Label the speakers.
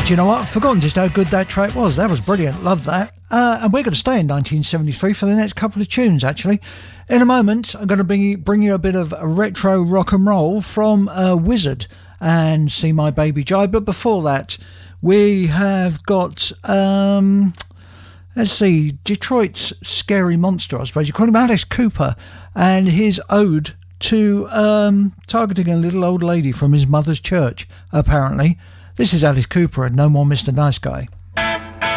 Speaker 1: Do you know what? I've forgotten just how good that track was. That was brilliant. Love that. And we're going to stay in 1973 for the next couple of tunes, actually. In a moment, I'm going to bring you a bit of retro rock and roll from Wizard and See My Baby Jive. But before that, we have got, let's see, Detroit's Scary Monster, I suppose you call him, Alice Cooper, and his ode to targeting a little old lady from his mother's church, apparently. This is Alice Cooper and No More Mr. Nice Guy.